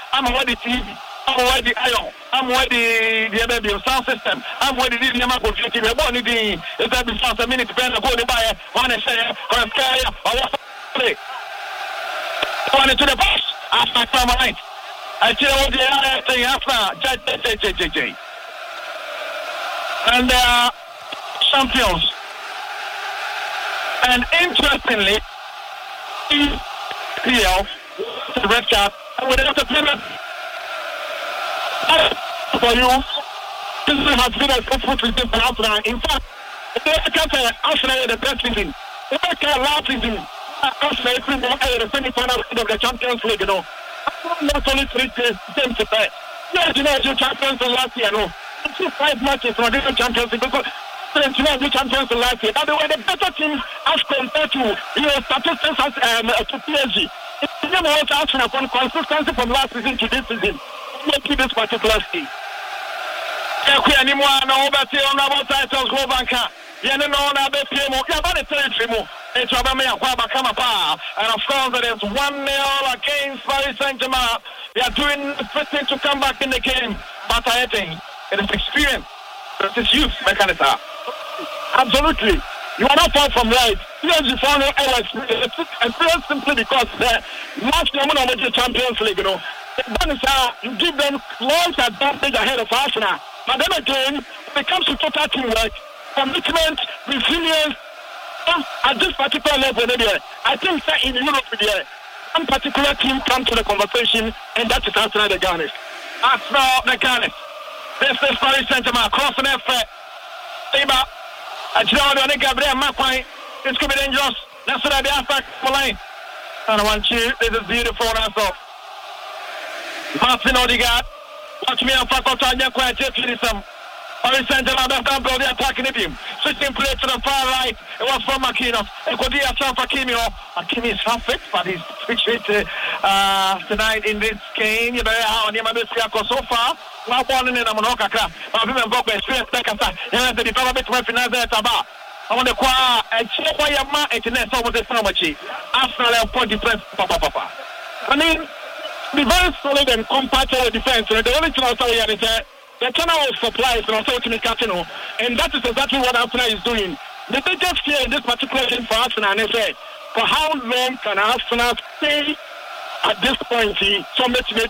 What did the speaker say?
I'm already TV. I'm already iron. I'm already the sound system. I'm already the Yamaha TV. We're born in the is a minute to go to buy one and say, or a sky, or what's play. Going into the box. After from right. I tell you the other thing after JJ. And champions. And interestingly, PL, the red card, and without the payment for you, this has been a successful season for Arsenal. In fact, they can't say Arsenal the best season. They can't last season. Arsenal is in the semi-final of the Champions League, you know. Not only 3 games to play. Yes, you know, you're champions last year, no. 5 matches for the Champions League because the champions last year. By the way, the better team as compared to statistics to PSG. It's never also asking upon consistency from last season to this season. Making this particular team. Anymore, no, but you know about titles, go back. You know, about the territory. It's and of course, it is 1-0 against Paris Saint-Germain. They are doing everything to come back in the game, but I think it is experience. It is youth, Mechanica. Absolutely. You are not far from right. Yes, you found experience simply because last year when the Champions League, you know, you give them large advantage ahead of Arsenal. But then again, when it comes to total teamwork, commitment, resilience, at this particular level, I think that in Europe, one particular team comes to the conversation, and that is Arsenal the Gunners. Arsenal the Gunners. This is Paris Saint-Germain crossing effort. Eba, Ajino, Gabriel Mapai. This could be dangerous. That's what I be asked for line. And I want you. This is beautiful. That's all. Martin Odegaard. Watch me on Faculty. I'm quite some. Paris Saint-Germain does not go the attacking him. Switching play to the far right. It was from Marquinhos. And Kodia from Hakimi. Hakimi is half fit, but he's fixated tonight in this game. You know how Niamabisia so far. Now born in the Monoka Club. I remember the experience back at that. And the development of finance at Taba. I want to acquire a check by your man at the next over the Samachi. Arsenal and point defense. Papa. I mean, be very solid and compact defense. The only thing I'll tell you is that the channel of supplies and also to Catino, and that is exactly what Arsenal is doing. The biggest fear in this particular game for Arsenal is for how long can Arsenal stay at this point? So much